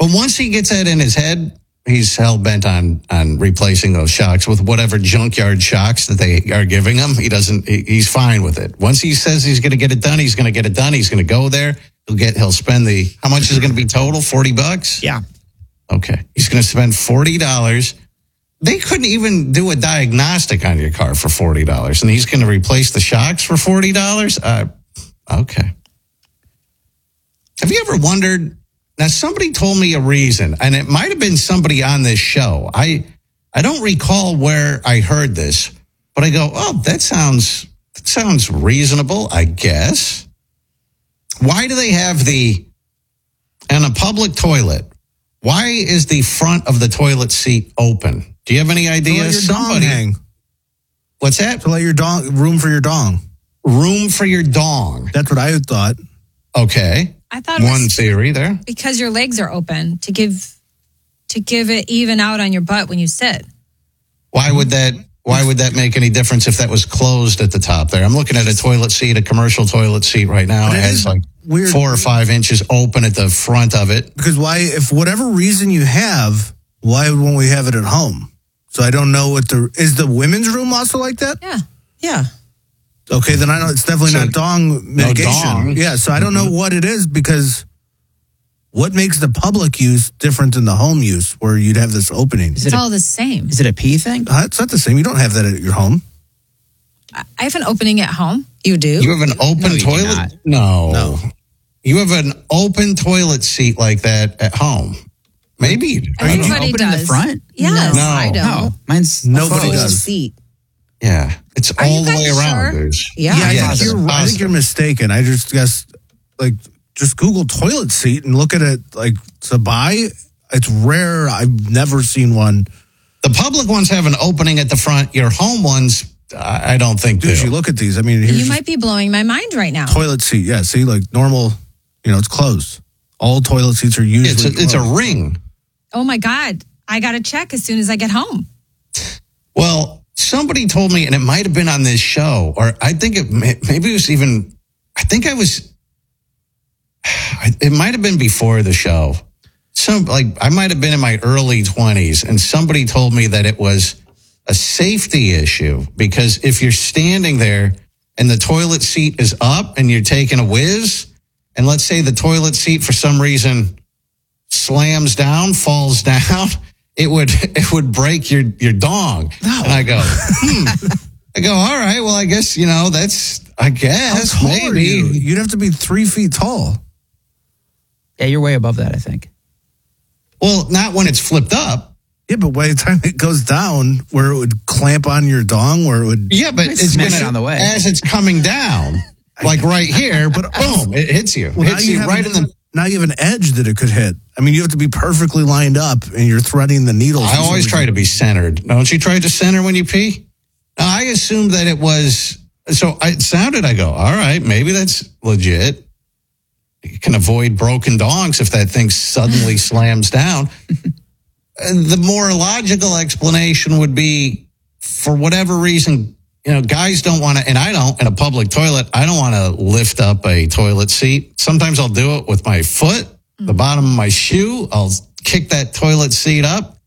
But once he gets that in his head, he's hell bent on replacing those shocks with whatever junkyard shocks that they are giving him. He's fine with it. Once he says he's going to get it done, he's going to get it done. He's going to go there. He'll spend how much is it going to be total? $40? Yeah. Okay. He's going to spend $40. They couldn't even do a diagnostic on your car for $40, and he's going to replace the shocks for $40? Okay. Have you ever wondered? Now, somebody told me a reason, and it might have been somebody on this show. I don't recall where I heard this, but I go, oh, that sounds reasonable, I guess. Why do they have in a public toilet, why is the front of the toilet seat open? Do you have any idea? To let your dong hang. What's that? To let your room for your dong. Room for your dong. That's what I thought. Okay. I thought one theory there. Because your legs are open to give it even out on your butt when you sit. Why would that make any difference if that was closed at the top there? I'm looking at a commercial toilet seat right now. It has like weird. 4 or 5 inches open at the front of it. Because if whatever reason you have, why won't we have it at home? So I don't know is the women's room also like that? Yeah. Yeah. Okay, then I know it's definitely not dong mitigation. No dong. Yeah, so I don't know what it is, because what makes the public use different than the home use where you'd have this opening? It's all the same. Is it a pee thing? It's not the same. You don't have that at your home. I have an opening at home. You do? You have an open toilet? No. You have an open toilet seat like that at home. Maybe you do. Everybody does. In the front? Yes. No. I don't. No. Mine's nobody does. Seat. Yeah. It's all the way around. Sure? Yeah. I think you're mistaken. I just guess, just Google toilet seat and look at it to buy. It's rare. I've never seen one. The public ones have an opening at the front. Your home ones, I don't think do. Dude, you look at these. I mean, you might be blowing my mind right now. Toilet seat. Yeah. See, normal, it's closed. All toilet seats are usually It's a ring. Oh my God. I got to check as soon as I get home. Well, somebody told me, and it might have been on this show, or I think it was even, it might have been before the show. I might have been in my early 20s, and somebody told me that it was a safety issue, because if you're standing there and the toilet seat is up and you're taking a whiz, and let's say the toilet seat for some reason slams down, falls down, it would break your dong. No. And I go, all right, well, I guess, I guess How tall maybe. Are you? You'd have to be 3 feet tall. Yeah, you're way above that, I think. Well, not when it's flipped up. Yeah, but by the time it goes down, where it would clamp on your dong, where it would... Yeah, but it's going on the way. As it's coming down, right here, but boom, it hits you. Well, hits you right in the... Now you have an edge that it could hit. I mean, you have to be perfectly lined up, and you're threading the needle. I always try to be centered. Don't you try to center when you pee? I assumed that it was... So it sounded, I go, all right, maybe that's legit. You can avoid broken dongs if that thing suddenly slams down. And the more logical explanation would be, for whatever reason, guys don't want to, and I don't, in a public toilet, I don't want to lift up a toilet seat. Sometimes I'll do it with my foot, the bottom of my shoe. I'll kick that toilet seat up.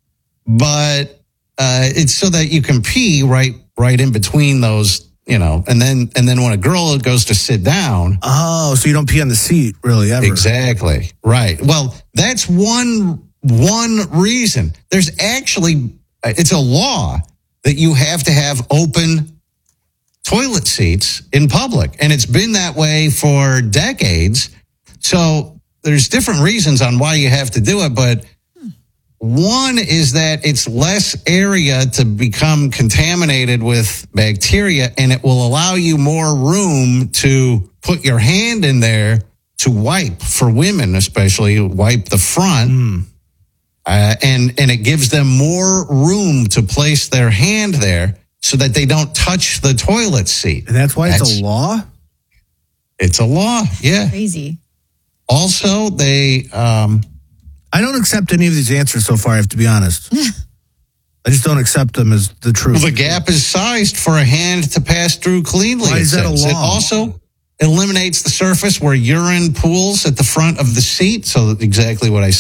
But it's so that you can pee right in between those, and then when a girl goes to sit down. Oh, so you don't pee on the seat, really, ever. Exactly. Right. Well, that's one reason. There's actually, it's a law that you have to have open toilet seats in public. And it's been that way for decades. So there's different reasons on why you have to do it. But one is that it's less area to become contaminated with bacteria, and it will allow you more room to put your hand in there to wipe, for women especially, wipe the front. And it gives them more room to place their hand there so that they don't touch the toilet seat. And that's why it's a law? It's a law, yeah. Crazy. Also, I don't accept any of these answers so far, I have to be honest. I just don't accept them as the truth. Well, the gap is sized for a hand to pass through cleanly. Why is that a law? It also eliminates the surface where urine pools at the front of the seat. So exactly what I said.